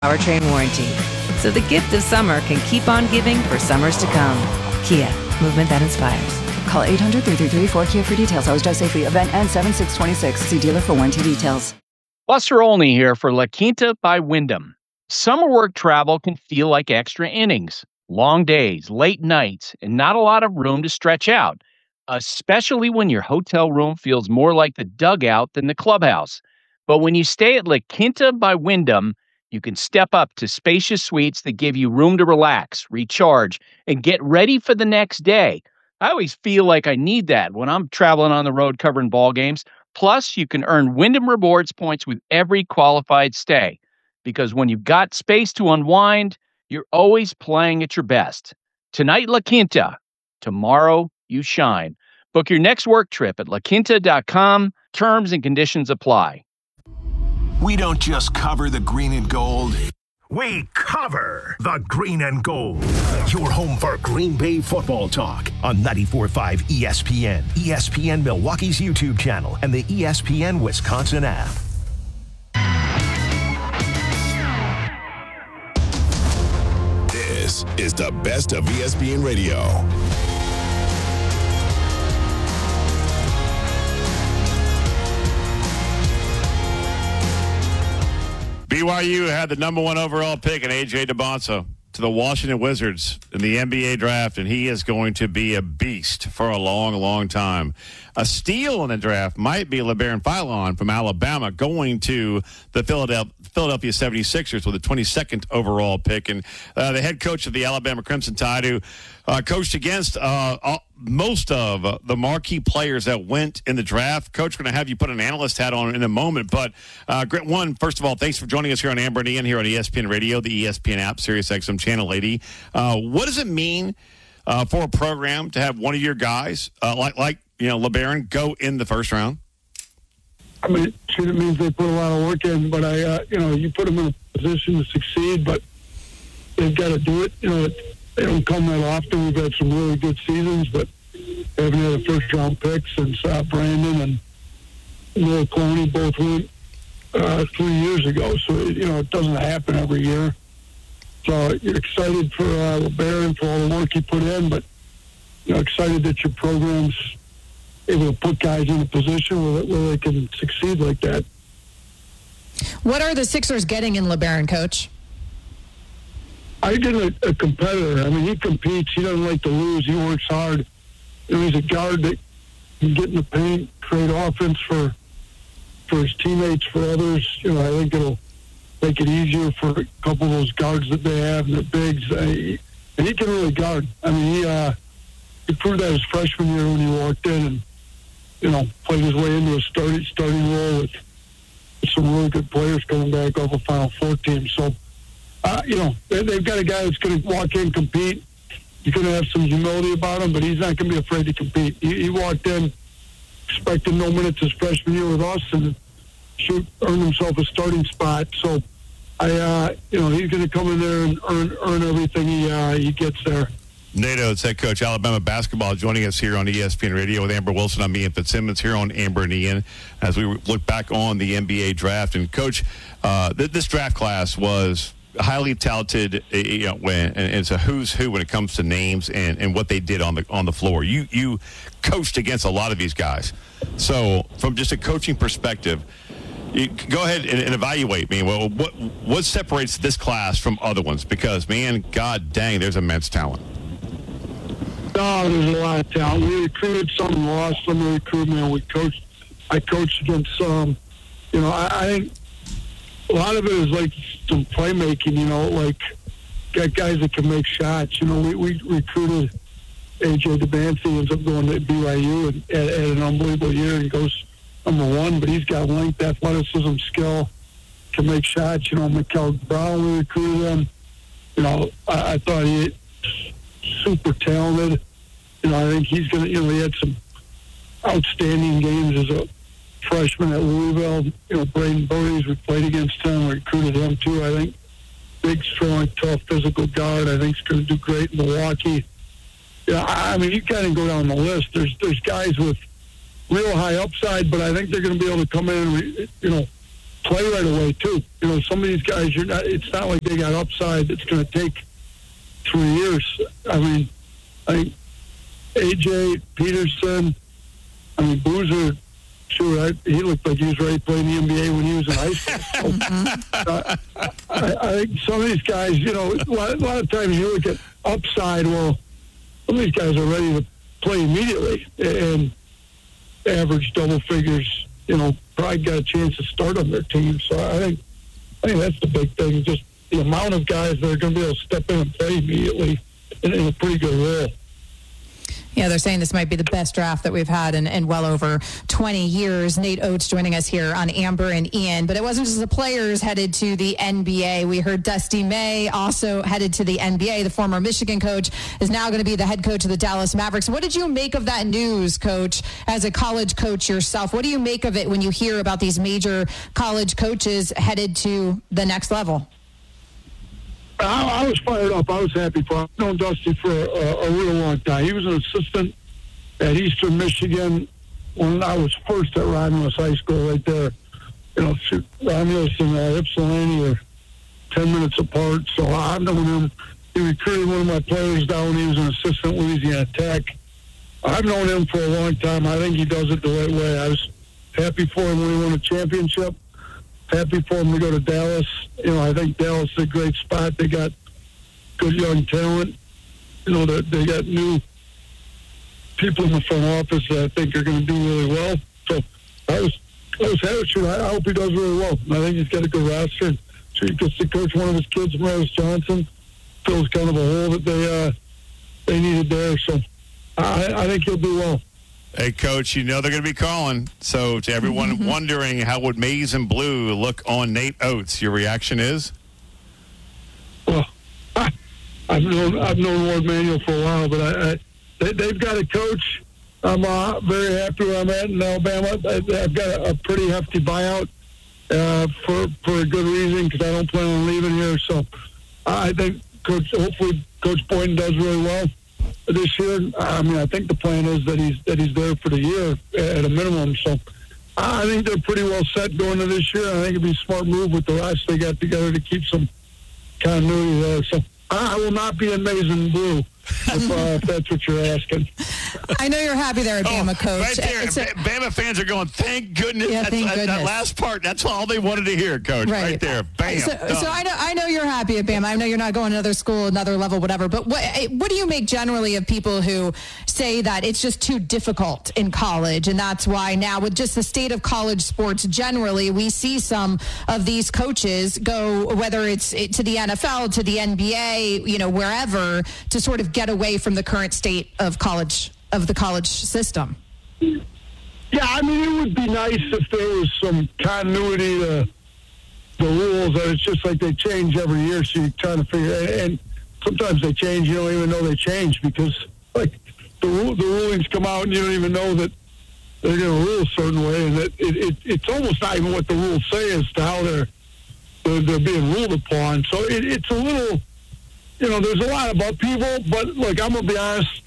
powertrain warranty, so the gift of summer can keep on giving for summers to come. Kia, movement that inspires. Call 800-333-4KIA for details. Always drive safely. Event ends 7/6/26. See dealer for warranty details. Buster Olney here for La Quinta by Wyndham. Summer work travel can feel like extra innings. Long days, late nights, and not a lot of room to stretch out, especially when your hotel room feels more like the dugout than the clubhouse. But when you stay at La Quinta by Wyndham, you can step up to spacious suites that give you room to relax, recharge, and get ready for the next day. I always feel like I need that when I'm traveling on the road covering ball games. Plus, you can earn Wyndham Rewards points with every qualified stay. Because when you've got space to unwind, you're always playing at your best. Tonight, La Quinta. Tomorrow, you shine. Book your next work trip at laquinta.com. Terms and conditions apply. We don't just cover the green and gold. We cover the green and gold. Your home for Green Bay football talk on 94.5 ESPN, ESPN Milwaukee's YouTube channel, and the ESPN Wisconsin app. This is the best of ESPN Radio. BYU had the number 1 overall pick in A.J. DeBonsa to the Washington Wizards in the NBA draft, and he is going to be a beast for a long, long time. A steal in the draft might be LeBaron Philon from Alabama going to the Philadelphia 76ers with the 22nd overall pick. And the head coach of the Alabama Crimson Tide, who coached against most of the marquee players that went in the draft. Coach, going to have you put an analyst hat on in a moment. But, first of all, thanks for joining us here on Amber and Ian here on ESPN Radio, the ESPN app, SiriusXM Channel 80. What does it mean for a program to have one of your guys, like LeBaron, go in the first round? I mean, it means they put a lot of work in, but you put them in a position to succeed, but they've got to do it. They don't come that often. We've had some really good seasons, but they haven't had a first-round pick since Brandon and Noah Clowney both went 3 years ago. So, it doesn't happen every year. So you're excited for LeBaron, for all the work he put in, but excited that your program's able to put guys in a position where they can succeed like that. What are the Sixers getting in LeBaron, Coach? I get a competitor. I mean, he competes. He doesn't like to lose. He works hard. He's a guard that can get in the paint, create offense for his teammates, for others. I think it'll make it easier for a couple of those guards that they have and the bigs. And he can really guard. I mean, he proved that his freshman year when he walked in and, played his way into a starting role with some really good players coming back off a Final Four team. So, they've got a guy that's going to walk in, compete. He's going to have some humility about him, but he's not going to be afraid to compete. He walked in expecting no minutes his freshman year with us and earned himself a starting spot. So, he's going to come in there and earn everything he gets there. NATO's head coach, Alabama basketball, joining us here on ESPN Radio with Amber Wilson. I'm Ian Fitzsimmons here on Amber and Ian as we look back on the NBA draft. And, Coach, this draft class was highly talented, and it's a who's who when it comes to names and what they did on the floor. You coached against a lot of these guys. So, from just a coaching perspective, you go ahead and evaluate me. Well, what separates this class from other ones? Because, man, God dang, there's immense talent. No, there's a lot of talent. We recruited some and lost some of the recruitment. I coached against some. I think a lot of it is like some playmaking, like got guys that can make shots. We recruited A.J. DeBancy, ends up going to BYU and had an unbelievable year and goes number 1, but he's got length, athleticism, skill, can make shots. Mikel Brown, we recruited him. I thought he super talented. I think he's going to, he had some outstanding games as a freshman at Louisville. Braden Burries, we played against him, we recruited him too. I think big, strong, tough, physical guard. I think he's going to do great in Milwaukee. I mean, you kind of go down the list. There's guys with real high upside, but I think they're going to be able to come in and, play right away too. You know, some of these guys, it's not like they got upside that's going to take 3 years. I mean, AJ Peterson, Boozer, sure, he looked like he was ready to play in the NBA when he was in high school. I think some of these guys, you know, a lot of times you look at upside. Well, some of these guys are ready to play immediately and average double figures. You know, probably got a chance to start on their team. So I think that's the big thing. Just the amount of guys that are going to be able to step in and play immediately in a pretty good role. Yeah, they're saying this might be the best draft that we've had in well over 20 years. Nate Oates joining us here on Amber and Ian. But it wasn't just the players headed to the NBA. We heard Dusty May also headed to the NBA. The former Michigan coach is now going to be the head coach of the Dallas Mavericks. What did you make of that news, Coach, as a college coach yourself? What do you make of it when you hear about these major college coaches headed to the next level? I was fired up. I was happy for him. I've known Dusty for a real long time. He was an assistant at Eastern Michigan when I was first at Romulus High School right there. You know, Romulus and Ypsilanti are 10 minutes apart. So I've known him. He recruited one of my players down. He was an assistant at Louisiana Tech. I've known him for a long time. I think he does it the right way. I was happy for him when he won a championship. Happy for him to go to Dallas. You know, I think Dallas is a great spot. They got good young talent. You know, they got new people in the front office that I think are going to do really well. So I was happy. I hope he does really well. I think he's got a good roster. So he gets to coach one of his kids, Morris Johnson, fills kind of a hole that they needed there. So I think he'll do well. Hey, Coach, you know they're going to be calling. So to everyone wondering how would Maize and Blue look on Nate Oates, your reaction is? Well, I've known Ward Manuel for a while, but they've got a coach. I'm very happy where I'm at in Alabama. I've got a pretty hefty buyout for a good reason because I don't plan on leaving here. So I think hopefully Coach Boynton does really well this year. I mean, I think the plan is that he's there for the year at a minimum. So I think they're pretty well set going to this year. I think it'd be a smart move with the rest they got together to keep some continuity there. So I will not be in Maize and Blue if that's what you're asking. I know you're happy there at Bama, Coach. Right there. Bama fans are going, thank goodness. Yeah, thank goodness. That last part, that's all they wanted to hear, Coach. Right there. Bam. So I know you're happy at Bama. I know you're not going to another school, another level, whatever. But what do you make generally of people who say that it's just too difficult in college? And that's why now with just the state of college sports generally, we see some of these coaches go, whether it's to the NFL, to the NBA, you know, wherever, to sort of get away from the current state of the college system. Yeah, I mean, it would be nice if there was some continuity to the rules, that it's just like they change every year, so you're trying to figure it out. And sometimes they change, you don't even know they change because, like, the rulings come out and you don't even know that they're going to rule a certain way, and that it's almost not even what the rules say as to how they're being ruled upon. So it's a little, you know, there's a lot about people, but, look, I'm going to be honest,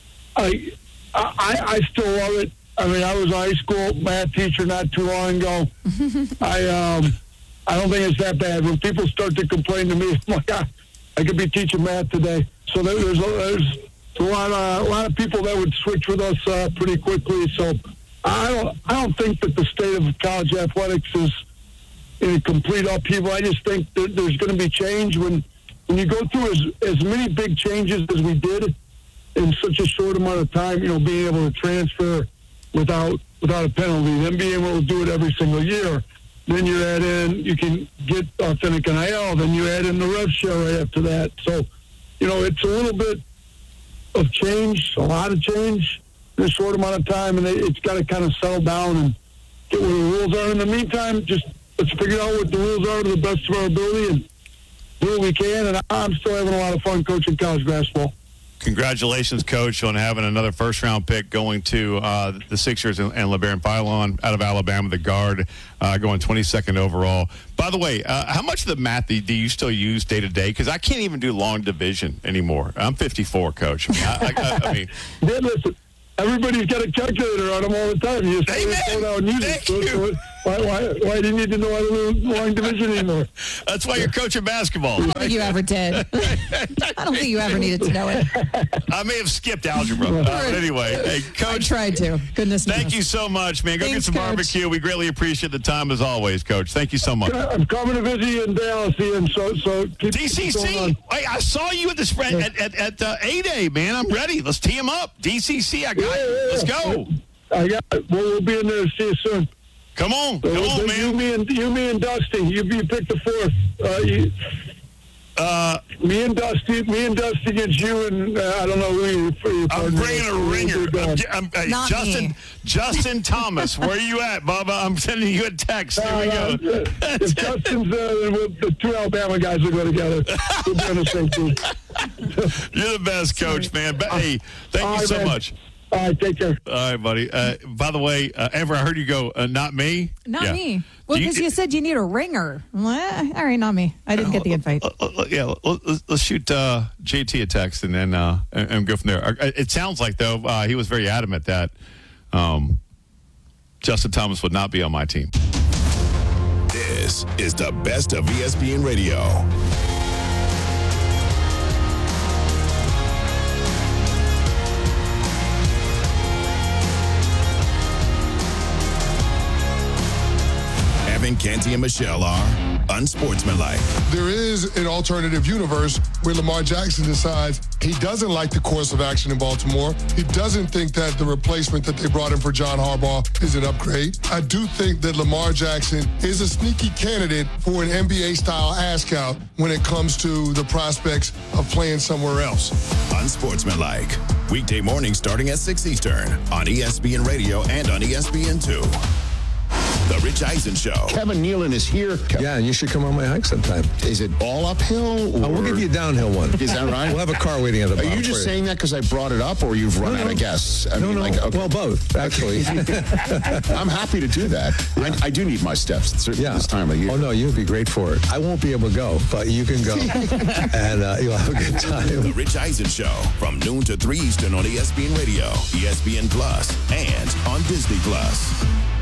I still love it. I mean, I was a high school math teacher not too long ago. I don't think it's that bad. When people start to complain to me, I'm like, I could be teaching math today. So there's a lot of people that would switch with us pretty quickly. So I don't think that the state of college athletics is in a complete upheaval. I just think that there's going to be change when you go through as many big changes as we did in such a short amount of time, you know, being able to transfer without a penalty, then being able to do it every single year. Then you add in, you can get authentic NIL, then you add in the rev share right after that. So, you know, it's a little bit of change, a lot of change in a short amount of time, and it's got to kind of settle down and get where the rules are. In the meantime, just let's figure out what the rules are to the best of our ability and do what we can. And I'm still having a lot of fun coaching college basketball. Congratulations, Coach, on having another first-round pick going to the Sixers and LeBaron Philon out of Alabama, the guard, going 22nd overall. By the way, how much of the math do you still use day-to-day? Because I can't even do long division anymore. I'm 54, Coach. I mean, listen, everybody's got a calculator on them all the time. You just go down and use it. So Why do you need to know how to long division anymore? That's why you're coaching basketball. I don't think you ever did. I don't think you ever needed to know it. I may have skipped algebra. But anyway, hey, Coach. I tried to. Goodness knows. Thank you so much, man. Go Thanks, get some Coach. barbecue. We greatly appreciate the time as always, Coach. Thank you so much. I'm coming to visit you in Dallas, Ian, so keep going DCC. on. Hey, I saw you at the spread at A-Day, man. I'm ready. Let's tee him up. DCC, I got you. Let's go. I got it. We'll be in there to see you soon. Come on, You, man. me, and Dusty. You picked the fourth. Me and Dusty against you, and I don't know who you're I'm bringing a ringer. Not Justin, me. Justin Thomas, where are you at, Bubba? I'm sending you a text. Here we go. If Justin's the two Alabama guys will go together. We'll be on the same team. You're the best, Coach, man. But, hey, thank you so much. All right, take care. All right, buddy. By the way, Amber, I heard you go, not me. Not me. Well, because you said you need a ringer. What? All right, not me. I didn't get the invite. Let's shoot JT a text and then and go from there. It sounds like, though, he was very adamant that Justin Thomas would not be on my team. This is the best of ESPN Radio. Evan, Canty, and Michelle are unsportsmanlike. There is an alternative universe where Lamar Jackson decides he doesn't like the course of action in Baltimore. He doesn't think that the replacement that they brought in for John Harbaugh is an upgrade. I do think that Lamar Jackson is a sneaky candidate for an NBA-style ask-out when it comes to the prospects of playing somewhere else. Unsportsmanlike. Weekday mornings starting at 6 Eastern on ESPN Radio and on ESPN2. The Rich Eisen Show. Kevin Nealon is here. Yeah, you should come on my hike sometime. Is it all uphill? Or... we'll give you a downhill one. Is that right? We'll have a car waiting at the bottom. Are you just saying that because I brought it up, or you've run out of guests? No. Well, both, actually. I'm happy to do that. I do need my steps this time of year. Oh, no, you'd be great for it. I won't be able to go, but you can go. And you'll have a good time. The Rich Eisen Show from noon to 3 Eastern on ESPN Radio, ESPN Plus, and on Disney Plus.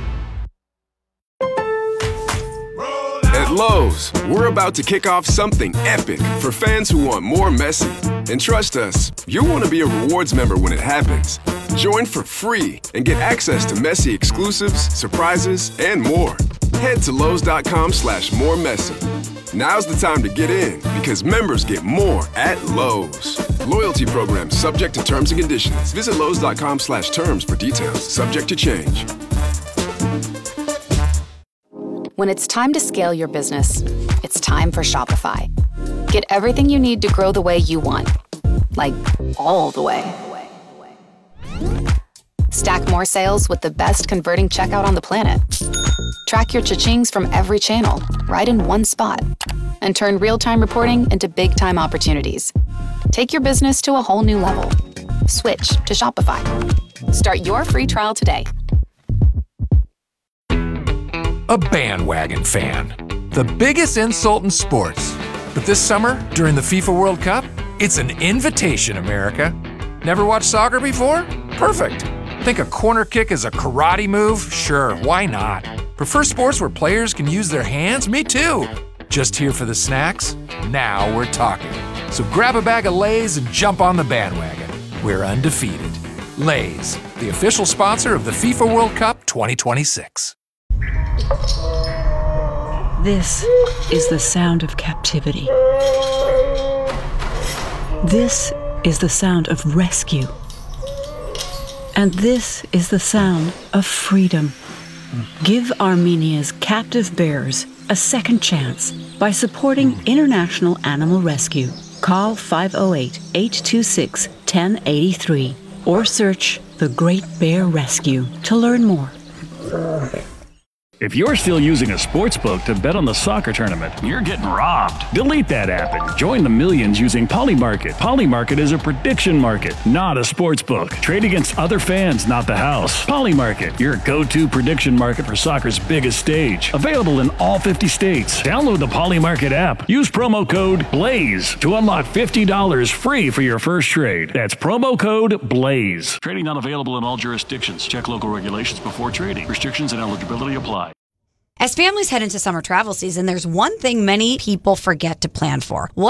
At Lowe's, we're about to kick off something epic for fans who want more Messi. And trust us, you'll want to be a rewards member when it happens. Join for free and get access to Messi exclusives, surprises, and more. Head to Lowe's.com/moremessy. Now's the time to get in because members get more at Lowe's. Loyalty program subject to terms and conditions. Visit Lowe's.com/terms for details. Subject to change. When it's time to scale your business, it's time for Shopify. Get everything you need to grow the way you want. Like, all the way. Stack more sales with the best converting checkout on the planet. Track your cha-chings from every channel, right in one spot. And turn real-time reporting into big-time opportunities. Take your business to a whole new level. Switch to Shopify. Start your free trial today. A bandwagon fan. The biggest insult in sports. But this summer, during the FIFA World Cup, it's an invitation, America. Never watched soccer before? Perfect. Think a corner kick is a karate move? Sure, why not? Prefer sports where players can use their hands? Me too. Just here for the snacks? Now we're talking. So grab a bag of Lay's and jump on the bandwagon. We're undefeated. Lay's, the official sponsor of the FIFA World Cup 2026. This is the sound of captivity. This is the sound of rescue. And this is the sound of freedom. Give Armenia's captive bears a second chance by supporting International Animal Rescue. Call 508-826-1083 or search The Great Bear Rescue to learn more. If you're still using a sportsbook to bet on the soccer tournament, you're getting robbed. Delete that app and join the millions using Polymarket. Polymarket is a prediction market, not a sportsbook. Trade against other fans, not the house. Polymarket, your go-to prediction market for soccer's biggest stage. Available in all 50 states. Download the Polymarket app. Use promo code BLAZE to unlock $50 free for your first trade. That's promo code BLAZE. Trading not available in all jurisdictions. Check local regulations before trading. Restrictions and eligibility apply. As families head into summer travel season, there's one thing many people forget to plan for.